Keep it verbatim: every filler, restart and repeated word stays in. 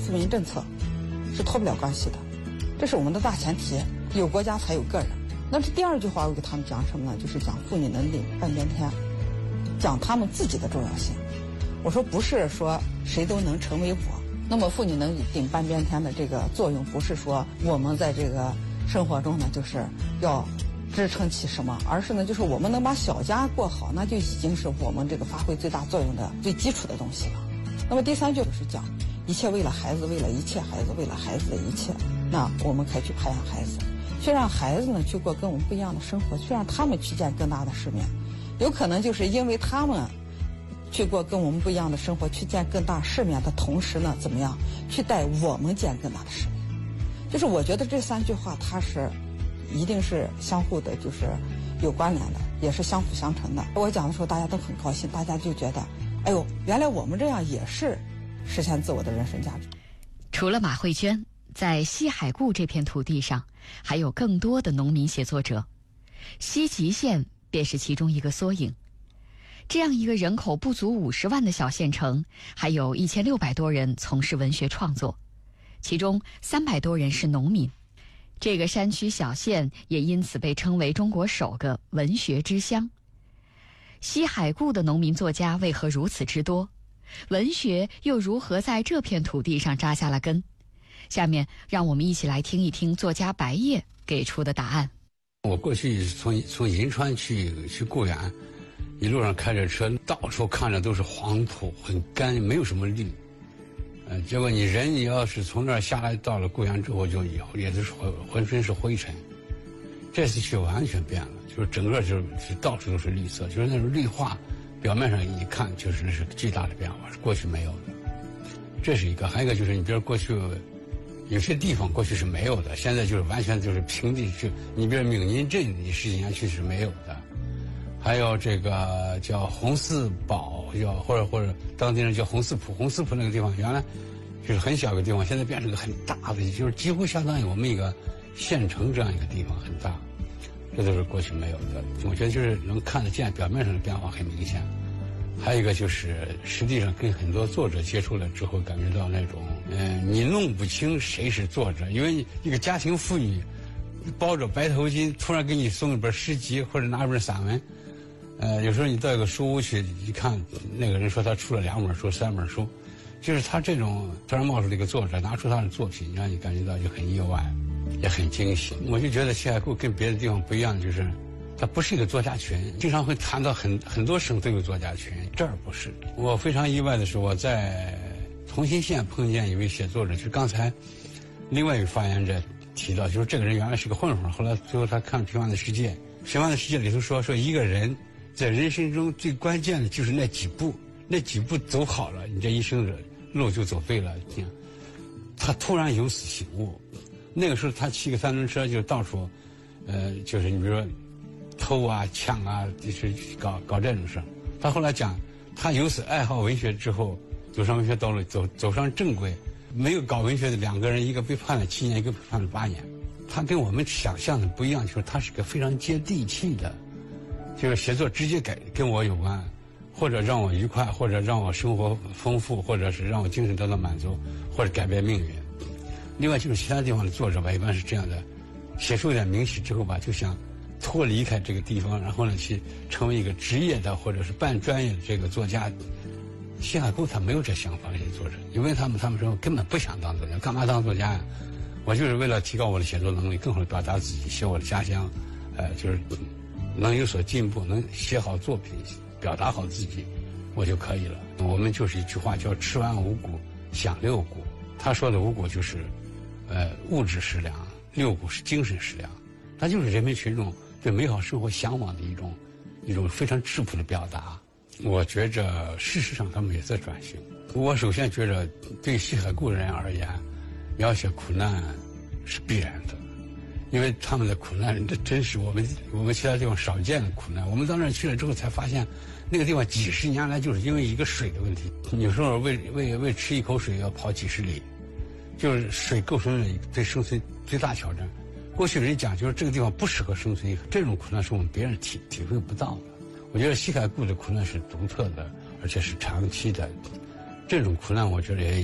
富民政策是脱不了关系的，这是我们的大前提，有国家才有个人。那这第二句话我给他们讲什么呢？就是讲妇女能顶半边天，讲他们自己的重要性。我说不是说谁都能成为我，那么妇女能顶半边天的这个作用，不是说我们在这个生活中呢就是要支撑起什么，而是呢就是我们能把小家过好，那就已经是我们这个发挥最大作用的最基础的东西了。那么第三句就是讲一切为了孩子，为了一切孩子，为了孩子的一切，那我们可以去培养孩子，去让孩子呢去过跟我们不一样的生活，去让他们去见更大的世面。有可能就是因为他们去过跟我们不一样的生活，去见更大世面的同时呢，怎么样去带我们见更大的世面。就是我觉得这三句话它是一定是相互的，就是有关联的，也是相辅相成的。我讲的时候大家都很高兴，大家就觉得哎呦，原来我们这样也是实现自我的人生价值。 除了马慧娟，在西海固这片土地上还有更多的农民写作者，西吉县便是其中一个缩影。这样一个人口不足五十万的小县城，还有一千六百多人从事文学创作，其中三百多人是农民。这个山区小县也因此被称为中国首个文学之乡。西海固的农民作家为何如此之多？文学又如何在这片土地上扎下了根？下面让我们一起来听一听作家白叶给出的答案。 我过去从从银川去去固原，一路上开着车，到处看着都是黄土，很干，没有什么绿。呃，结果你人你要是从那儿下来，到了固原之后，就以后也都是浑浑身是灰尘。这次去完全变了，就是整个就是是到处都是绿色，就是那种绿化，表面上一看就是那是巨大的变化，是过去没有的。这是一个，还有一个就是你比如过去有些地方过去是没有的，现在就是完全就是平地，就你比如闽阴镇，你十几年去是没有的。还有这个叫红四堡，叫或者或者当地人叫红四浦，红四浦那个地方原来就是很小的地方，现在变成个很大的，就是几乎相当于我们一个县城这样一个地方，很大。这都是过去没有的，我觉得就是能看得见，表面上的变化很明显。还有一个就是实际上跟很多作者接触了之后，感觉到那种嗯、呃，你弄不清谁是作者，因为一个家庭妇女包着白头巾突然给你送一本诗集或者拿一本散文，呃，有时候你到一个书屋去一看，那个人说他出了两本书三本书，就是他这种突然冒出了一个作者拿出他的作品，让你感觉到就很意外也很惊喜。我就觉得西海固跟别的地方不一样，就是它不是一个作家群，经常会谈到很很多省都有作家群，这儿不是。我非常意外的是，我在同心县碰见一位写作者，就是刚才另外一位发言者提到，就是这个人原来是个混混，后来最后他看《平凡的世界》，《平凡的世界》里头说说一个人在人生中最关键的就是那几步，那几步走好了，你这一生的路就走对了。他突然有此醒悟，那个时候他骑个三轮车就到处，呃，就是你比如说偷啊、抢啊，就是搞搞这种事。他后来讲，他由此爱好文学之后，走上文学道路，走走上正轨。没有搞文学的两个人，一个被判了七年，一个被判了八年。他跟我们想象的不一样，就是他是个非常接地气的，就是写作直接给跟我有关，或者让我愉快，或者让我生活丰富，或者是让我精神得到满足，或者改变命运。另外就是其他地方的作者吧，一般是这样的，写出一点名气之后吧，就想脱离开这个地方，然后呢去成为一个职业的或者是半专业的这个作家。西海固他没有这想法，这些作者，因为他们他们说根本不想当作家，干嘛当作家呀？我就是为了提高我的写作能力，更好的表达自己，写我的家乡，呃，就是能有所进步，能写好作品，表达好自己，我就可以了。我们就是一句话叫吃完五谷，享六谷。他说的五谷就是，呃，物质食粮，六谷是精神食粮。它就是人民群众对美好生活向往的一种一种非常质朴的表达。我觉着事实上他们也在转型。我首先觉着对西海固人而言，描写苦难是必然的，因为他们的苦难这真是我们我们其他地方少见的苦难。我们到那儿去了之后才发现，那个地方几十年来就是因为一个水的问题，有时候为为为吃一口水要跑几十里，就是水构成了对生存最大挑战。过去人讲就是这个地方不适合生存，这种苦难是我们别人体体会不到的。我觉得西海固的苦难是独特的，而且是长期的。这种苦难，我觉得也